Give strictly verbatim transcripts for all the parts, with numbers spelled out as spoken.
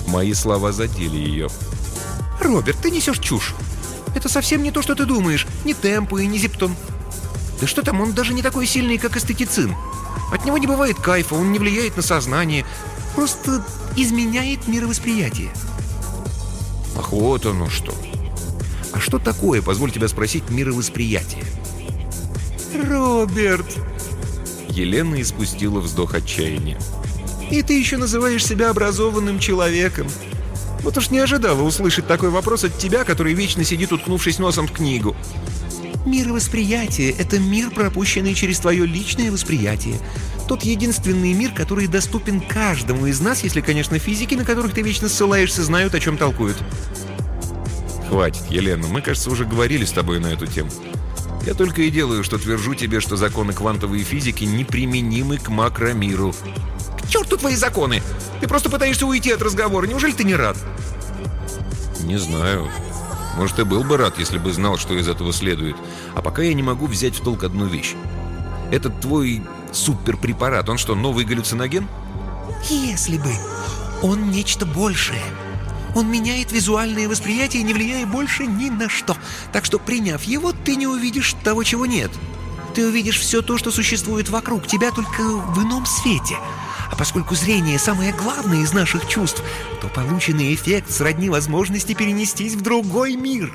Мои слова задели ее. «Роберт, ты несешь чушь. Это совсем не то, что ты думаешь. Ни темпо и ни зиптон. Да что там, он даже не такой сильный, как эстетицин. От него не бывает кайфа, он не влияет на сознание. Просто изменяет мировосприятие». Ах, вот оно что. А что такое, позволь тебя спросить, мировосприятие? «Роберт!» Елена испустила вздох отчаяния. «И ты еще называешь себя образованным человеком. Вот уж не ожидала услышать такой вопрос от тебя, который вечно сидит, уткнувшись носом в книгу. Мировосприятие — это мир, пропущенный через твое личное восприятие. Тот единственный мир, который доступен каждому из нас, если, конечно, физики, на которых ты вечно ссылаешься, знают, о чем толкуют». Хватит, Елена, мы, кажется, уже говорили с тобой на эту тему. Я только и делаю, что твержу тебе, что законы квантовой физики неприменимы к макромиру. К черту твои законы! Ты просто пытаешься уйти от разговора. Неужели ты не рад? Не знаю. Может, и был бы рад, если бы знал, что из этого следует. А пока я не могу взять в толк одну вещь. Этот твой суперпрепарат, он что, новый галлюциноген? Если бы. Он нечто большее. Он меняет визуальное восприятие, не влияя больше ни на что. Так что, приняв его, ты не увидишь того, чего нет. Ты увидишь все то, что существует вокруг тебя, только в ином свете. А поскольку зрение самое главное из наших чувств, то полученный эффект сродни возможности перенестись в другой мир.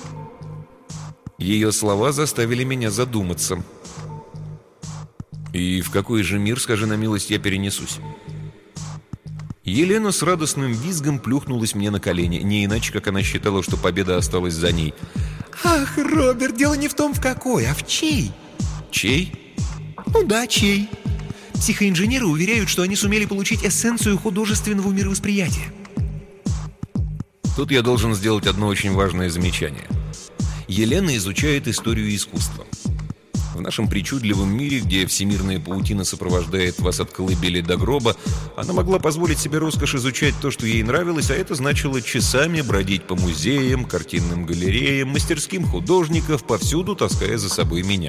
Ее слова заставили меня задуматься. И в какой же мир, скажи на милость, я перенесусь? Елена с радостным визгом плюхнулась мне на колени, не иначе, как она считала, что победа осталась за ней. Ах, Роберт, дело не в том, в какой, а в чей. Чей? Ну да, чей. Психоинженеры уверяют, что они сумели получить эссенцию художественного мировосприятия. Тут я должен сделать одно очень важное замечание. Елена изучает историю искусства. В нашем причудливом мире, где всемирная паутина сопровождает вас от колыбели до гроба, она могла позволить себе роскошь изучать то, что ей нравилось, а это значило часами бродить по музеям, картинным галереям, мастерским художников, повсюду таская за собой меня.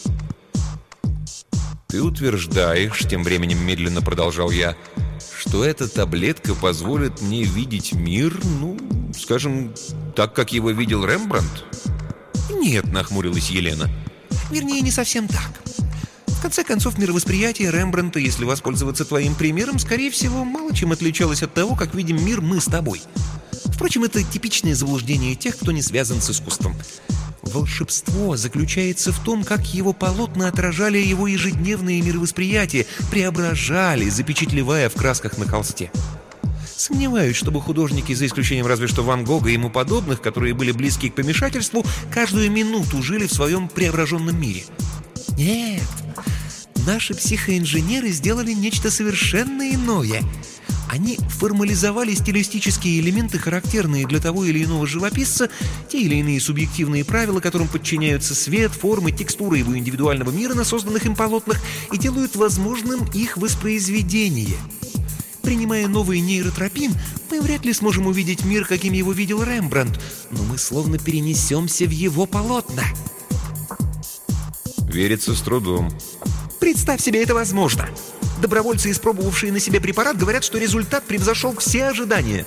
«Ты утверждаешь, — тем временем медленно продолжал я, — что эта таблетка позволит мне видеть мир, ну, скажем, так, как его видел Рембрандт?» «Нет, — нахмурилась Елена. Вернее, не совсем так. В конце концов, мировосприятие Рембрандта, если воспользоваться твоим примером, скорее всего, мало чем отличалось от того, как видим мир мы с тобой. Впрочем, это типичное заблуждение тех, кто не связан с искусством. Волшебство заключается в том, как его полотна отражали его ежедневное мировосприятие, преображали, запечатлевая в красках на холсте. Сомневаюсь, чтобы художники, за исключением разве что Ван Гога и ему подобных, которые были близки к помешательству, каждую минуту жили в своем преображенном мире. Нет, наши психоинженеры сделали нечто совершенно иное. Они формализовали стилистические элементы, характерные для того или иного живописца, те или иные субъективные правила, которым подчиняются свет, формы, текстура его индивидуального мира на созданных им полотнах, и делают возможным их воспроизведение. Принимая новый нейротропин, мы вряд ли сможем увидеть мир, каким его видел Рембрандт, но мы словно перенесемся в его полотна. Верится с трудом. Представь себе, это возможно. Добровольцы, испробовавшие на себе препарат, говорят, что результат превзошел все ожидания.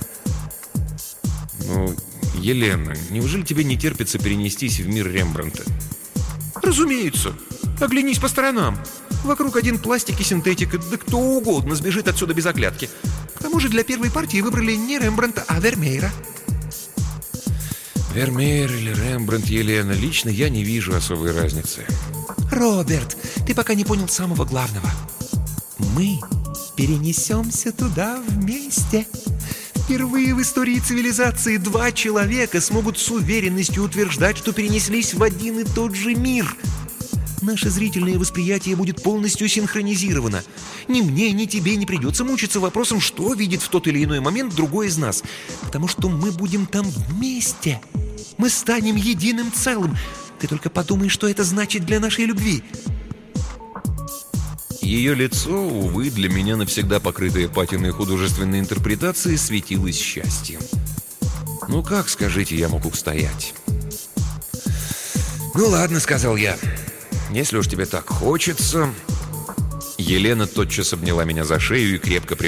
Ну, Елена, неужели тебе не терпится перенестись в мир Рембрандта? Разумеется. Оглянись по сторонам. Вокруг один пластик и синтетика, да кто угодно сбежит отсюда без оглядки. К тому же для первой партии выбрали не Рембрандта, а Вермеера. Вермеер или Рембрандт, Елена, лично я не вижу особой разницы. Роберт, ты пока не понял самого главного. Мы перенесемся туда вместе. Впервые в истории цивилизации два человека смогут с уверенностью утверждать, что перенеслись в один и тот же мир. Наше зрительное восприятие будет полностью синхронизировано. Ни мне, ни тебе не придется мучиться вопросом, что видит в тот или иной момент другой из нас. Потому что мы будем там вместе. Мы станем единым целым. Ты только подумай, что это значит для нашей любви. Ее лицо, увы, для меня навсегда покрытое патиной художественной интерпретации, светилось счастьем. Ну как, скажите, я мог устоять? «Ну ладно, — сказал я, — если уж тебе так хочется...» Елена тотчас обняла меня за шею и крепко